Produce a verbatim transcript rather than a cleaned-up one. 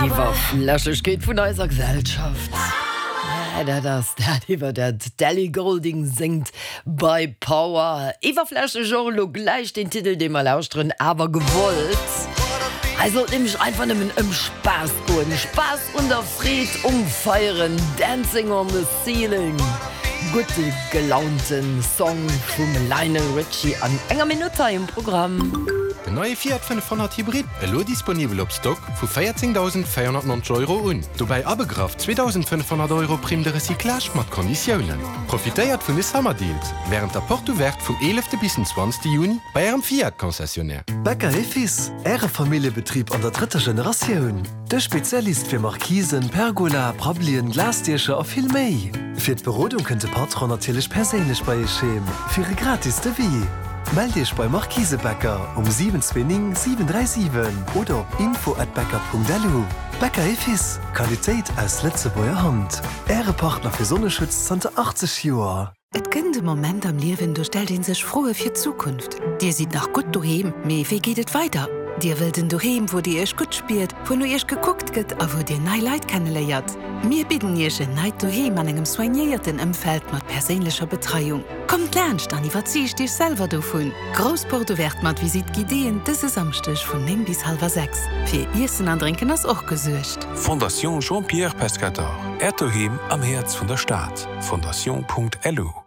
Die Waffenläschech geht vun eiser Gesellschaft. Ja, das iwwer der Delhi Golding singt bei Power. Iwerfläche Jolo gleich den Titel dem er lausren, aber gewollt. Also nämlich einfach nimmen im Spaß goen. Spaß und der Fried umfeieren, Dancing on the Ceiling. Gute gelaunten Song vom Lionel Richie an enger Minute im Programm. Der neue Fiat fünfhundert Hybrid ist disponibel op Stock für vierzehntausendvierhundertneunzig Euro und dabei Abekraft zweitausendfünfhundert Euro Prim de Recyclage mit Konditionen. Profitiert von den Sommerdeals während der Portowert vom elften bis zum zwanzigsten Juni bei Ihrem Fiat-Konzessionär. Bäcker Effis, Ihre Familienbetrieb an der dritten Generation. Der Spezialist für Markisen, Pergola, Prablien, Glastische und viel mehr. Für die Beratung könnte Patron natürlich persönlich bei ihr schämen. Für ihre gratis wie. Meld dich bei Markise Bäcker um sieben zwei null sieben drei sieben oder info at bäcker punkt d l. Bäcker Effis, Qualität aus Letzebauer Hand. Ehre Partner für Sonnenschutz seit achtzig Jahren. Et gënnt de Moment am Liewen, du stell den sech frohe fir Zukunft. Dir sieht nach gut duhem, me wie geht et weiter? Dir will den duhem, wo dir ech gut spielt, wo du ech geguckt gëtt, a wo dir nei Leiit kennenleiert. Mir bidden jeche neid duhem an engem soignierten Ëmfeld mat perélescher Betreiung. Kommt lerncht aniwwer ziech dich selber do vun. Großporto werd mat Visit Gideen dëse samstech vun nem bis halber sechs. Fir Issen andrinken ass och gesuercht. Fondation Jean-Pierre Pescator. Ertoheim am Herz vun der Staat. Fondation punkt l u